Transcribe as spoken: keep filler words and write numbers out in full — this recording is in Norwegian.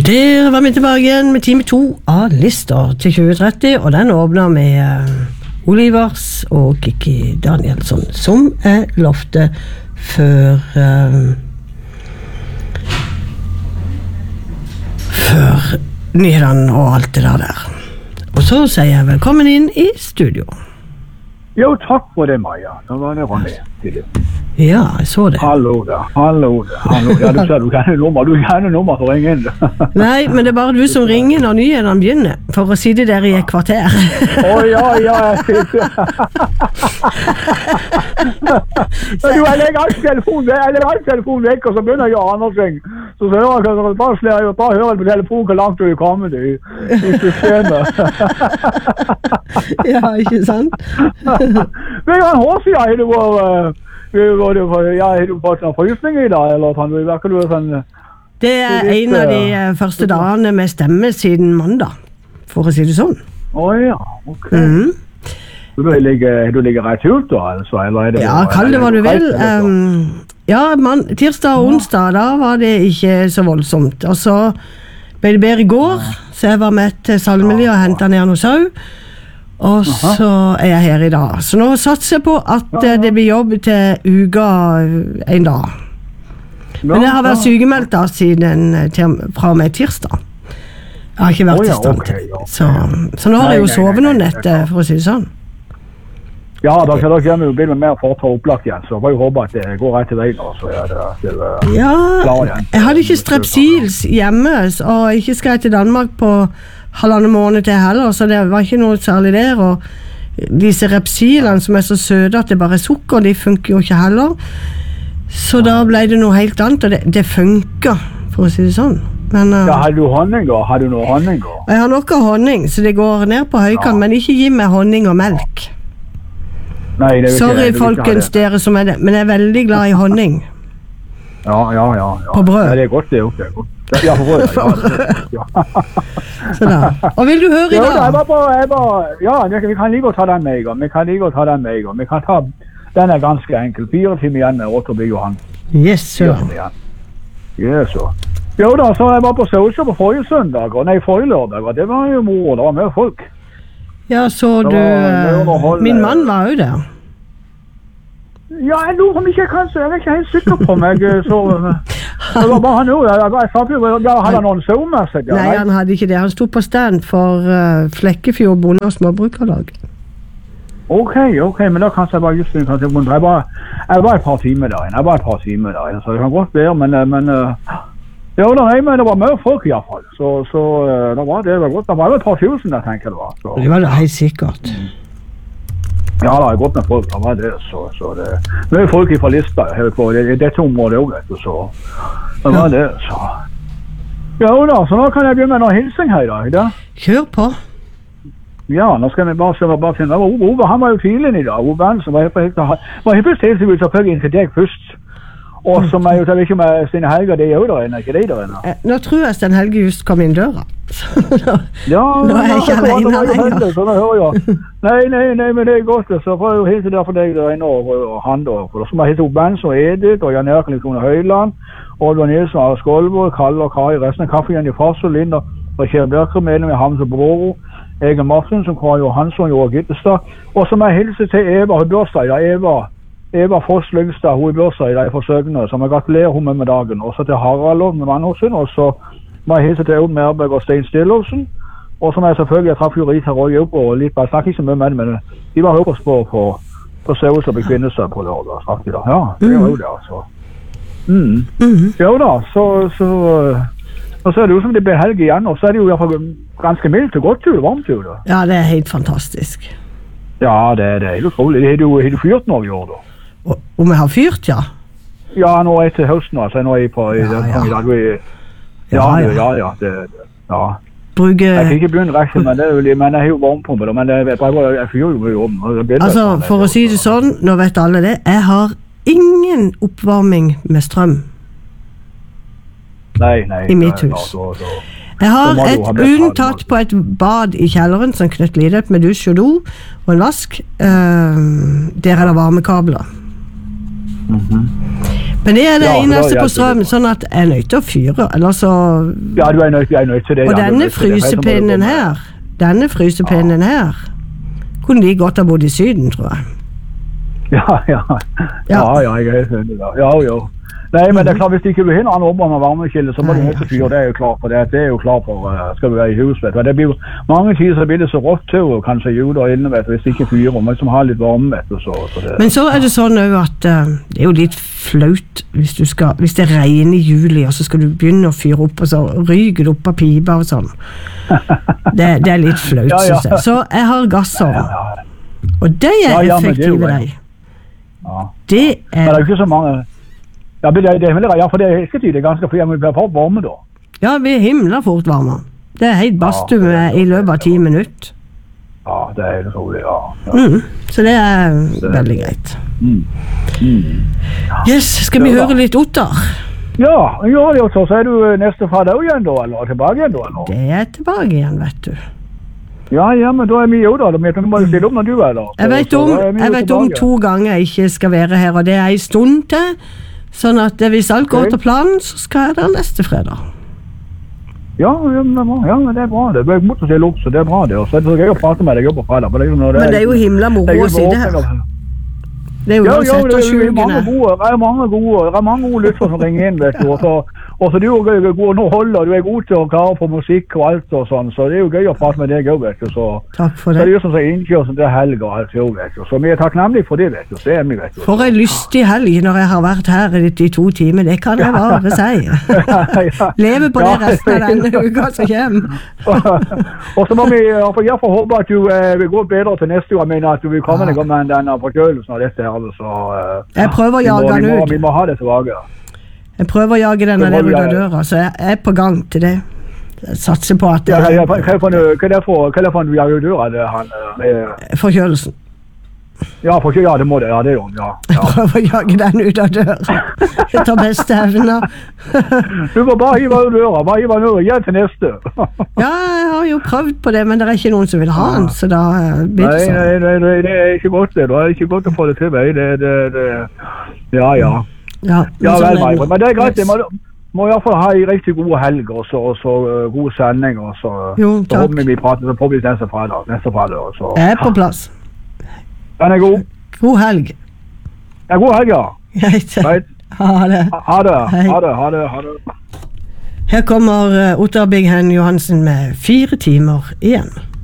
Der var vi tilbake igjen med time to av Lister til tjue tretti, og den åpner med uh, Olivers og Kikki Danielsson, som er lovte før uh, før nyhetene og alt det der. Og så sier jeg velkommen inn i studio. Jo, takk for det, Maja. Da var det Ronny til det. Ja, jeg så det. Hallo da, hallo da. Hallo. Ja, du ser, du kan en nummer, du kan en nummer for å ringe inn. Nei, men det er bare du som ringer når nyhetene begynner, for å sitte der i et kvarter. Å, oh, ja, ja, jeg sitter. Du, jeg legger alt telefonen, jeg legger alt telefonen vekk, og så begynner jeg å gjøre andre ting. Så så hører jeg, bare slår jeg, bare hører på telefonen hvor langt du er kommet i, i systemet. Ja, ikke sant? Det er jo en år siden, det var... Var det for, ja, har du fått en frysning i dag, eller kan du, virker du sånn... Det er en av de første dagene med stemme siden mandag, for å si det sånn. Åja, oh, ok. Mm. Så du ligger, du ligger rett ut da, altså, eller er det... Ja, kall det hva du vil. Um, ja, man, tirsdag og onsdag, da var det ikke så voldsomt. Og så ble det bedre i går, så jeg var med til Salmeli og hentet ned noe sau. Og så er jeg her i dag. Så nå satser jeg på at det blir jobb til uka en dag. Men jeg har vært sykemeldt da siden fra og med tirsdag. Jeg har ikke vært i stand til. Så, så nå har jeg jo sovet noen netter, for å si det sånn. Ja, da skal dere gjøre meg mer for å ta opplagt igjen, så jeg håper at det går rett til veien, så er det, det er ja, jeg hadde ikke strepsils hjemme, og ikke skal jeg til Danmark på halvandet måned til heller, så det var ikke noe særlig der, og disse repsilene som er så søde at det bare er sukker, de funker jo ikke heller, så da ble det noe helt annet, og det, det funker, for å si det sånn. Men, uh, ja, har du honning da? Har du noe honning da? Jeg har noe honning, så det går ned på høykant, ja. Men ikke gi meg honning og melk. Nei, det sorry ikke, folkens dere som er det, men jeg er veldig glad i honning. Ja, ja, ja. ja. På brød. Ja, det er godt det, det er godt. Ja, på brød, ja. Så da. Og vil du høre i dag? Ja, jeg var på, jeg var, ja, vi kan like å ta den med i gang. Vi kan like å ta den med i gang. Vi kan ta, den er ganske enkel. Fire timer igjen med Otto Bygg og han. Yes, sir. Yes, sir. Jo da, så jeg var på Søsjø på forrige søndag, og nei, forrige lørdag, og det var jo moro, det var mer folk. Ja, så du, var, min mann var jo der. Ja, jeg lurer om ikke jeg kan, så jeg er ikke helt sikker på meg, så... Det var bare han jo, jeg, jeg satt jo, ja, hadde han noen sau med seg? Ja, nei, han hadde ikke det, han stod på stand for uh, Flekkefjord Bonde- og Småbrukerlag. Ok, ok, men da kanskje jeg bare just jeg var, jeg var et par timer der, jeg var et par timer der, så det kan godt være, men... men uh, ja, da, nei, men det var mye folk i hvert fall, så, så det var det, det var godt, det var jo et par tusen der, tenker jeg det var. Så. Det var det helt sikkert. Ja, det er godt med folk, det var det, så, så det... Mye folk fra Lista, det er dette området også, så det var det, så... Ja da, så nå kan jeg begynne med noen hilsing her i dag, da. Kjør på. Ja, nå skal vi bare se, bare finne, Ove, han var jo tidlig i dag, Ove Hansen, var helt først helt til vi selvfølgelig inn til deg først. Og som jeg jo vet ikke med Stine Helge, det er jo der inne, ikke det der inne? Nå tror jeg Stine Helge just kom inn døra. Ja, nå er jeg ikke alene lenger. Nei, nei, nei, men det er godt, så får jeg jo hilse der for deg der inne, og han da, for det som har hittet opp Benz og Edith, og Jan Erik Liksone Høyland, Oddvar Nilsen, Ara Skolborg, Kalle og Kari, resten av kaffe igjen i Farsel, Linda, og Kjell Bjørker, medlem i Hamse Broro, Egen Martin, som Kari Johansson, Jorg Gittestad, og som jeg hilser til Eva Høbjørstad, ja, Eva, Eva Foss Lyngstad, hun er børsøy i forsøkene, som jeg gratulerer hun med med dagen. Også til Harald med Mannhåsen, og så må jeg hilse til Aud Merberg og Stein Stillåsen. Og så må jeg selvfølgelig, jeg traff jo Rita Røy opp og litt, jeg snakker ikke så mye med dem, men de var høyere på på, på Søvelse og Bekvinnesø på lørdag, snakket da. Ja, det var jo det, altså. Mm. Mm-hmm. Jo da, så, så, og så er det jo som det blir helg igjen, og så er det jo i hvert fall ganske mildt og godt tur, varmt tur da. Ja, det er helt fantastisk. Ja, det er det, helt utrolig. Det er jo helt fyrt nå i år da. Om jeg har fyrt, ja? Ja, nå er jeg til høsten, altså. Nå er jeg på... I, ja, ja. I dag, vi, ja, ja, ja, ja, det, ja. Bruke... Jeg kan ikke begynne rekken, men det er jo, men jeg har jo varmepumpe, men det, jeg, jeg, jeg fyrer jo mye om. Altså, for å si det sånn, nå vet alle det, jeg har ingen oppvarming med strøm. Nei, nei. I mitt hus. Så, så. Jeg har et unntatt på et bad i kjelleren som knøtt lidet med dusj og do og en vask. Uh, der er det varmekabler. Mm-hmm. Men det er det Ja, eneste da på hjelper strøm, det. sånn at jeg er nødt til å fyre, eller så... Ja, du er nødt, jeg er nødt til det. Og ja, du er denne nødt til det. Helt som frysepinnen du- her, denne frysepinnen her, kunne de godt ha bodd i Syden, tror jeg. Ja, ja. Ja, ja, jeg er helt enig der. Ja, jo. Nei, men det er klart, hvis ikke du hinner an oppe med varmekilde, så må du Nei, nødt til fyr, det er jo klart for det. Det er jo klart for, uh, skal du være i hus, vet du. Det blir jo, mange tider så blir det så rått til, og kanskje jul og inne, vet du, hvis ikke fyrer, og man som har litt varme, vet du, så, så det. Men så er det sånn også at uh, det er jo litt flaut hvis, du skal, hvis det regner i juli, og så skal du begynne å fyre opp, og så ryker det opp av pipa og sånn. Det, det er litt flaut, Ja, ja. synes jeg. Så jeg har gassovn, Ja, ja. og de er Ja, ja, men det er jo effektive, det. de. Ja. Det Men det er er... jo ikke så mange. Ja, men det, det er veldig rart, ja, for det er ikke tid, det er ganske, for jeg må være på varme da. Ja, vi er himla fort varme. Det er helt badstue med i løpet av ti minutter. Ja, det er helt rolig, ja. ja. Mm. Så det er veldig greit. Mm. Mm. Yes, skal vi Ja, da. høre litt Ottar? Ja, ja, det er så, så er du neste fredag igjen da, eller tilbake igjen da, eller? Det er tilbake igjen, vet du. Ja, ja, men da er vi jo da, da må du stille opp når du er da. Så, Jeg vet så om, da er vi jo jeg vet om tilbake. to ganger jeg ikke skal være her, og det er en stund til. Sånn at hvis alt går Ok. til planen, så skal jeg der neste fredag. Ja, ja, men det er bra. Ja, men det er bra. Det er mot å stille opp, så det er bra det. Og så er det så gøy å prate med deg på fredag. for det er jo når Men det er jo himla det er moro jo å sitte her. åpning av- Det er jo Ja, ja, uansett det å er jo mange sjukene. gode, det er mange gode, det er mange gode lyttere som ringer inn, vet du. Og så, og så du er jo god, nå holder du er god til å klare på musikk og alt og sånn, så det er jo gøy å prate med deg også, vet du. Så, Takk for så det er det. jo sånn som innkjørsel til helg og alt jo, vet du. Så vi er takknemlige for det, vet du. Så er vi, vet du. For en lystig helg når jeg har vært her i de to timer, det kan jeg bare si. Ja. Leve på det Ja. resten av denne uka som kommer. Og så må vi for jeg får håpe at du eh, vil gå bedre til neste år. Jeg mener at du vil komme deg med denne forkjølelsen av dette her. Så, eh, Jeg prøver å vi må- jage vi den må- ut. Vi må ha det tilbake. Jeg prøver å jage denne Det må der du ut av gjøre. døra, så jeg er på gang til det. Jeg satser på at det Ja, hva, er hva, hva, er for noe- hva er det for, hva er det for en du jager døra? Det, han, eh, forkjølelsen. ja, for, ja, det må det. Ja, det er jo. Ja, Jeg ja. prøver å jage den ut av døra. Jeg tar beste evner. Du må bare hive ut døra. Bare hive den ut. Igjen til neste. Ja, jeg har jo prøvd på det, men det er ikke noen som vil ha den, så da eh, blir Nei, det sånn. nei, nei, nei, det er ikke godt det. Det er ikke godt å få det til meg. Det, det, det. Ja, ja. Ja, Ja, men sånn vel, er Mai. Men det er greit. Det Yes. må, må i hvert fall ha en riktig god helg og så, og så uh, god sending. Og så, Jo, så takk. håper vi vi prater så får vi neste fredag. Neste fredag og så. Jeg er på plass. Den er god. God helg. Ja, god helg, ja. Greit. Right. Ha det. Ha det. Hei. Ha det. Ha det. Ha det. Her kommer eh, Ottar Big Hen Johansen med fire timer igjen.